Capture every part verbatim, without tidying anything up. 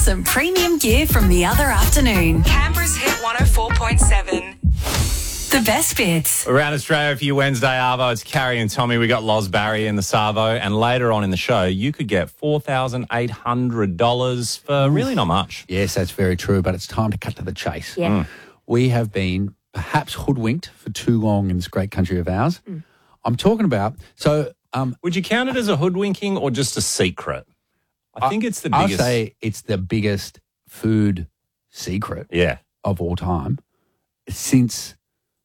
some premium gear from the other afternoon. Canberra's Hit one oh four point seven. The best bits. Around Australia for your Wednesday Arvo, it's Carrie and Tommy. We got Loz Barry in the Savo, and later on in the show, you could get four thousand eight hundred dollars for really not much. Yes, that's very true, but it's time to cut to the chase. Yeah. Mm. We have been perhaps hoodwinked for too long in this great country of ours. Mm. I'm talking about, so... Um, Would you count it as a hoodwinking or just a secret? I think it's the biggest. I'll say it's the biggest food secret Yeah. of all time since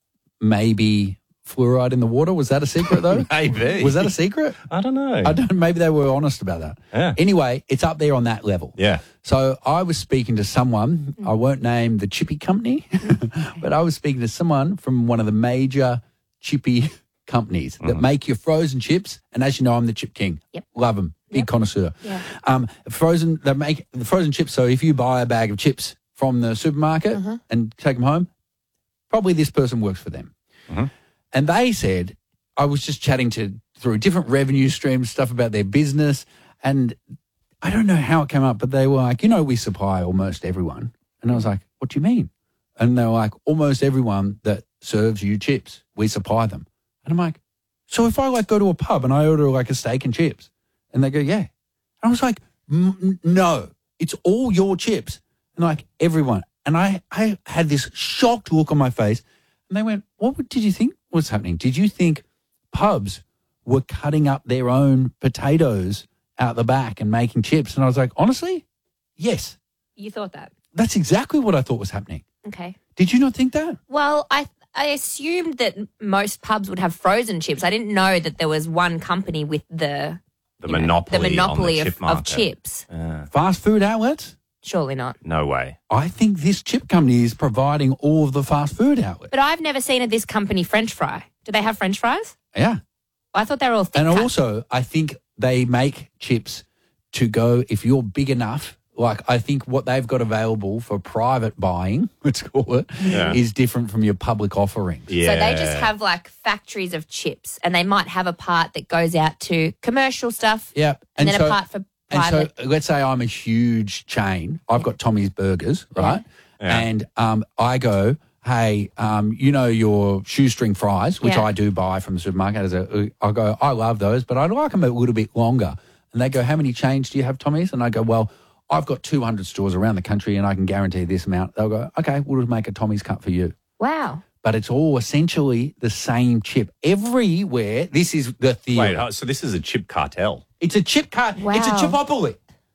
maybe fluoride in the water. Was that a secret, though? Maybe. Was that a secret? I don't know. I don't. Maybe they were honest about that. Yeah. Anyway, it's up there on that level. Yeah. So I was speaking to someone, I won't name the chippy company, but I was speaking to someone from one of the major chippy companies that Mm-hmm. make your frozen chips. And as you know, I'm the chip king. Yep. Love them. Big Yep. connoisseur. Yeah. Um, frozen, they make the frozen chips. So if you buy a bag of chips from the supermarket Uh-huh. and take them home, probably this person works for them. Mm-hmm. And they said, I was just chatting to through different revenue streams, stuff about their business. And I don't know how it came up, but they were like, you know, we supply almost everyone. And I was like, what do you mean? And they were like, almost everyone that serves you chips, we supply them. And I'm like, so if I like go to a pub and I order like a steak and chips, and they go, yeah. And I was like, M- no, it's all your chips. And like, everyone. And I, I had this shocked look on my face. And they went, what would- did you think was happening? Did you think pubs were cutting up their own potatoes out the back and making chips? And I was like, honestly, yes. You thought that. That's exactly what I thought was happening. Okay. Did you not think that? Well, I I assumed that most pubs would have frozen chips. I didn't know that there was one company with the The you know, monopoly, the monopoly on the of, chip of market. chips. Yeah. Fast food outlets? Surely not. No way. I think this chip company is providing all of the fast food outlets. But I've never seen a this company French fry. Do they have French fries? Yeah. I thought they were all thick And cut. also, I think they make chips to go, if you're big enough, like I think what they've got available for private buying, let's call it, Yeah. is different from your public offerings. Yeah. So they just have like factories of chips, and they might have a part that goes out to commercial stuff, Yeah. and, then so, a part for and private. so let's say I'm a huge chain. I've got Tommy's Burgers, right? Yeah. And um, I go, hey, um, you know your shoestring fries, which Yeah. I do buy from the supermarket. As a, I go, I love those, but I'd like them a little bit longer. And they go, how many chains do you have, Tommy's? And I go, well, I've got two hundred stores around the country and I can guarantee this amount. They'll go, okay, we'll just make a Tommy's cut for you. Wow. But it's all essentially the same chip. Everywhere, this is the theory. Wait, oh, so this is a chip cartel. It's a chip cut. It's a Wow. chipopoly.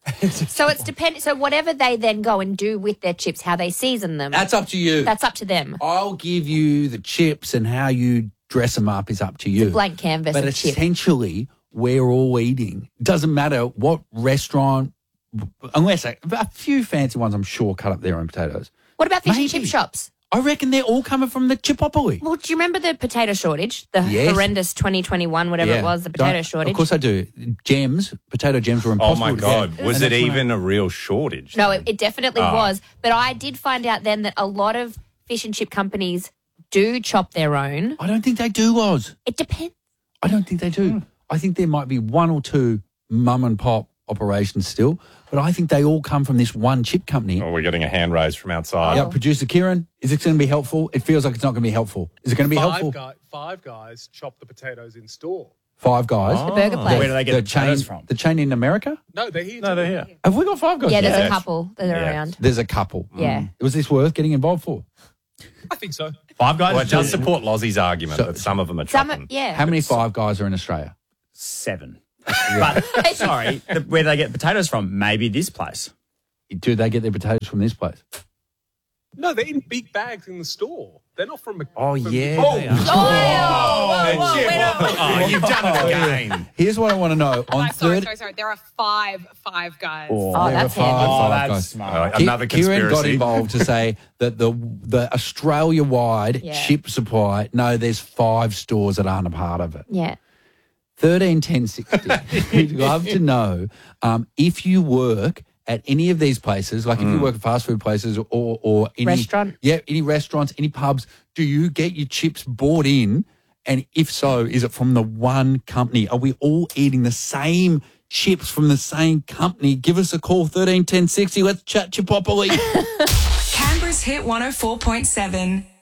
So it's depend. So whatever they then go and do with their chips, how they season them, That's up to you. that's up to them. I'll give you the chips and how you dress them up is up to you. Blank canvas But of chips. essentially, we're all eating. Doesn't matter what restaurant, unless a, a few fancy ones, I'm sure, cut up their own potatoes. What about fish Maybe. and chip shops? I reckon they're all coming from the chipopoly. Well, do you remember the potato shortage? The Yes. horrendous twenty twenty-one, whatever Yeah. it was, the potato Don't- shortage? Of course I do. Gems, potato gems were Oh, impossible my to God. get. Was And it that's when I- even a real shortage? No, it, it definitely Oh. was. But I did find out then that a lot of fish and chip companies do chop their own. I don't think they do, Loz. It depends. I don't think they do. I think there might be one or two mum and pop operations still, but I think they all come from this one chip company. Oh, we're getting a hand raise from outside. Yeah, producer Kieran, is it going to be helpful? It feels like it's not going to be helpful. Is it going to be helpful? Five, guy, five guys chop the potatoes in store. Five guys. The burger place. Where do they get the the potatoes chain, from? The chain in America? No, they're here. No, they're here. Have we got five guys? Yeah, there's Yeah. a couple that are Yeah. around. There's a couple. Yeah. Was this worth getting involved for? I think so. Five guys? Well, it does support Lozzie's argument So- that some of them are Some, chopping. yeah. How many five guys are in Australia? Seven. But, sorry, the, where do they get potatoes from? Maybe this place. Do they get their potatoes from this place? No, they're in big bags in the store. They're not from. Oh, from yeah. Oh, they are. Oh, whoa, Chip. wait up. Oh, you've done it again. Here's what I want to know. On Like, sorry, third, sorry, sorry. There are five five guys. Oh, there are that's five, handy. Oh, five that's guys. smart. Uh, another Ki- Kieran got conspiracy. involved to say that the the Australia-wide Yeah. chip supply, no, there's five stores that aren't a part of it. Yeah. thirteen ten sixty. We'd love to know um, if you work at any of these places, like if you work at fast food places or or any Restaurant. yeah, any restaurants, any pubs, do you get your chips bought in? And if so, is it from the one company? Are we all eating the same chips from the same company, give us a call, thirteen ten sixty. Let's chat you properly. Canberra's Hit one oh four point seven.